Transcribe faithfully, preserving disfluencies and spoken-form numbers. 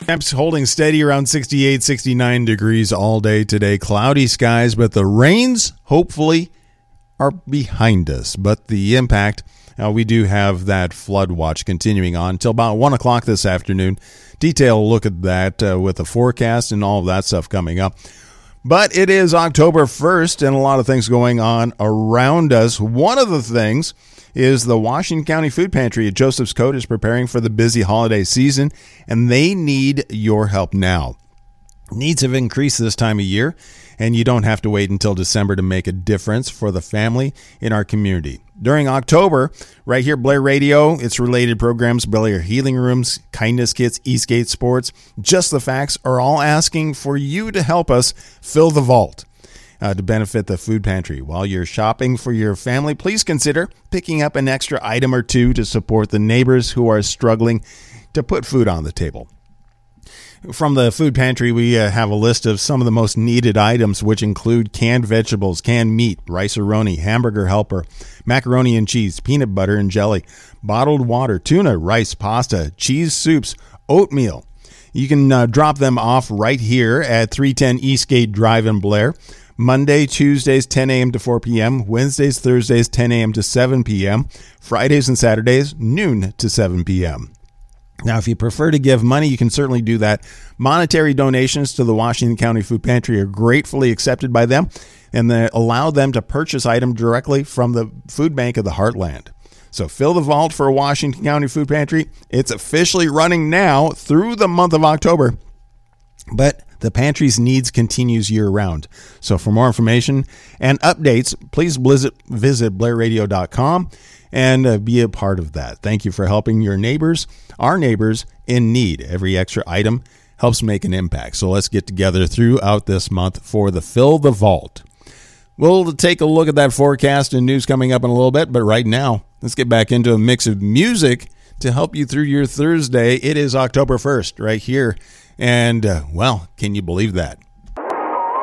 Temps holding steady around sixty-eight, sixty-nine degrees all day today. Cloudy skies, but the rains, hopefully, are behind us. But the impact, uh, we do have that flood watch continuing on until about one o'clock this afternoon. Detailed look at that uh, with the forecast and all of that stuff coming up. But it is October first and a lot of things going on around us. One of the things is the Washington County Food Pantry at Joseph's Coat is preparing for the busy holiday season, and they need your help now. Needs have increased this time of year, and you don't have to wait until December to make a difference for the family in our community. During October, right here, Blair Radio, its related programs, Blair Healing Rooms, Kindness Kits, Eastgate Sports, Just the Facts, are all asking for you to help us fill the vault. Uh, to benefit the food pantry. While you're shopping for your family, please consider picking up an extra item or two to support the neighbors who are struggling to put food on the table. From the food pantry, we uh, have a list of some of the most needed items, which include canned vegetables, canned meat, Rice-A-Roni, hamburger helper, macaroni and cheese, peanut butter and jelly, bottled water, tuna, rice, pasta, cheese soups, oatmeal. You can uh, drop them off right here at three ten Eastgate Drive in Blair. Monday, Tuesdays, ten a.m. to four p.m., Wednesdays, Thursdays, ten a.m. to seven p.m., Fridays and Saturdays, noon to seven p.m. Now, if you prefer to give money, you can certainly do that. Monetary donations to the Washington County Food Pantry are gratefully accepted by them, and they allow them to purchase items directly from the food bank of the Heartland. So fill the vault for Washington County Food Pantry. It's officially running now through the month of October, but the pantry's needs continues year-round. So for more information and updates, please visit, visit blair radio dot com and uh, be a part of that. Thank you for helping your neighbors, our neighbors in need. Every extra item helps make an impact. So let's get together throughout this month for the Fill the Vault. We'll take a look at that forecast and news coming up in a little bit, but right now, let's get back into a mix of music to help you through your Thursday. It is October first right here. And, uh, well, can you believe that?